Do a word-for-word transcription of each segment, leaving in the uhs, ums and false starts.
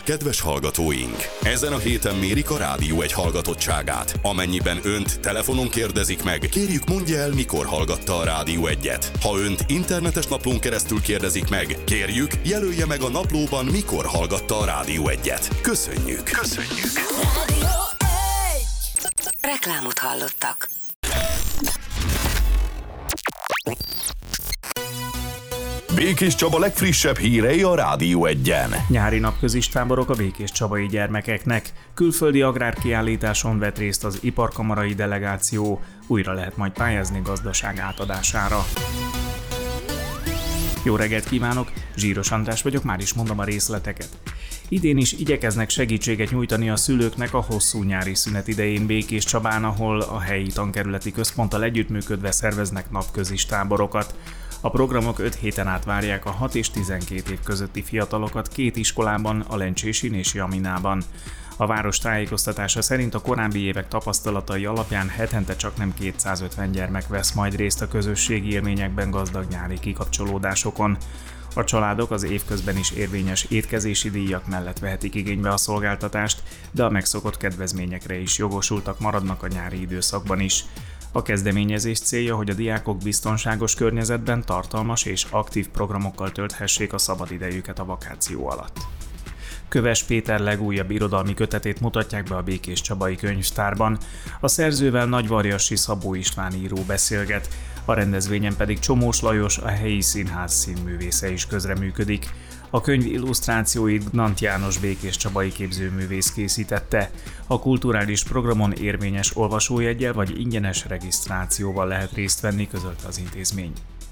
Kedves hallgatóink! Ezen a héten mérik a Rádió egy hallgatottságát. Amennyiben önt telefonon kérdezik meg, kérjük mondja el, mikor hallgatta a Rádió egyet. Ha önt internetes naplón keresztül kérdezik meg, kérjük jelölje meg a naplóban, mikor hallgatta a Rádió egyet. Köszönjük! Köszönjük! Rádió egy! Reklámot hallottak. Békés Csaba legfrissebb hírei a Rádió egyen. Nyári napközis táborok a békés csabai gyermekeknek. Külföldi agrárkiállításon vett részt az iparkamarai delegáció. Újra lehet majd pályázni gazdaság átadására. Jó reggelt kívánok! Zsíros András vagyok, már is mondom a részleteket. Idén is igyekeznek segítséget nyújtani a szülőknek a hosszú nyári szünet idején Békés Csabán, ahol a helyi tankerületi központtal együttműködve szerveznek napközis táborokat. A programok öt héten át várják a hat és tizenkét év közötti fiatalokat két iskolában, a Lencsésin és Jaminában. A város tájékoztatása szerint a korábbi évek tapasztalatai alapján hetente csaknem kétszázötven gyermek vesz majd részt a közösségi élményekben gazdag nyári kikapcsolódásokon. A családok az évközben is érvényes étkezési díjak mellett vehetik igénybe a szolgáltatást, de a megszokott kedvezményekre is jogosultak maradnak a nyári időszakban is. A kezdeményezés célja, hogy a diákok biztonságos környezetben tartalmas és aktív programokkal tölthessék a szabadidejüket a vakáció alatt. Köves Péter legújabb irodalmi kötetét mutatják be a Békés Csabai Könyvtárban. A szerzővel Nagyvarjassi Szabó István író beszélget, a rendezvényen pedig Csomós Lajos, a helyi színház színművésze is közreműködik. A könyv illusztrációit Gnant János békés csabai képzőművész készítette. A kulturális programon érvényes olvasójeggyel vagy ingyenes regisztrációval lehet részt venni, közölte az intézmény.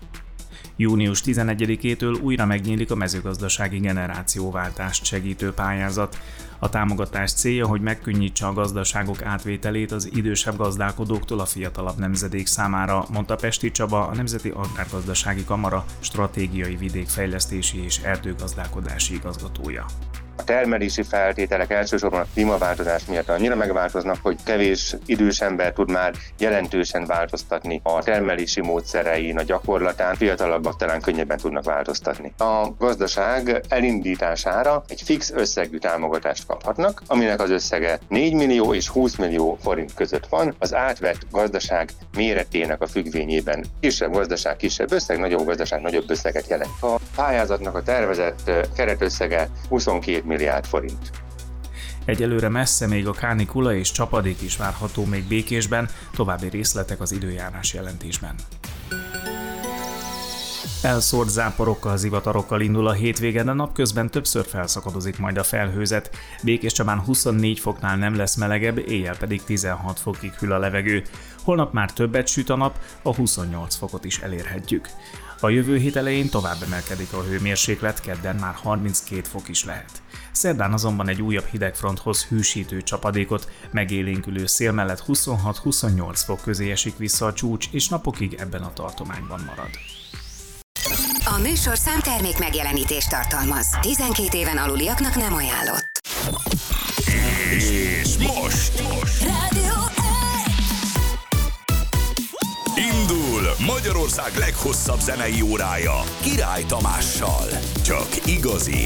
június tizenegyedikétől újra megnyílik a mezőgazdasági generációváltást segítő pályázat. A támogatás célja, hogy megkönnyítse a gazdaságok átvételét az idősebb gazdálkodóktól a fiatalabb nemzedék számára, mondta Pesti Csaba, a Nemzeti Agrárgazdasági Kamara stratégiai vidékfejlesztési és erdőgazdálkodási igazgatója. A termelési feltételek elsősorban a klímaváltozás miatt annyira megváltoznak, hogy kevés idős ember tud már jelentősen változtatni a termelési módszerein, a gyakorlatán, fiatalabbak talán könnyebben tudnak változtatni. A gazdaság elindítására egy fix összegű támogatást kaphatnak, aminek az összege négy millió és húsz millió forint között van, az átvett gazdaság méretének a függvényében. Kisebb gazdaság, kisebb összeg, nagyobb gazdaság, nagyobb összeget jelent. A pályázatnak a tervezett keretösszege huszonkét milliárd forint. Egyelőre messze még a kánikula és csapadék is várható még Békésben, további részletek az időjárás jelentésben. Elszórt záporokkal, zivatarokkal indul a hétvége, de napközben többször felszakadozik majd a felhőzet. Békéscsabán huszonnégy foknál nem lesz melegebb, éjjel pedig tizenhat fokig hűl a levegő. Holnap már többet süt a nap, a huszonnyolc fokot is elérhetjük. A jövő hét elején tovább emelkedik a hőmérséklet, kedden már harminckét fok is lehet. Szerdán azonban egy újabb hidegfronthoz hűsítő csapadékot, megélénkülő szél mellett huszonhat-huszonnyolc fok közé esik vissza a csúcs, és napokig ebben a tartományban marad. A műsorszám termék megjelenítést tartalmaz. tizenkét éven aluliaknak nem ajánlott. És most! most. Rádió egy! Indul Magyarország leghosszabb zenei órája Király Tamással. Csak igazi